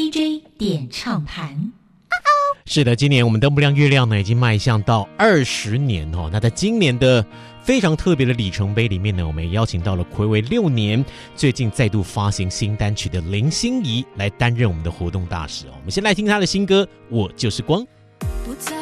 DJ 点唱盘。 是的，今年我们灯不亮月亮呢已经迈向到20年哦。那在今年的非常特别的里程碑里面呢，我们也邀请到了睽违6年，最近再度发行新单曲的林心怡来担任我们的活动大使哦。我们先来听她的新歌《我就是光》。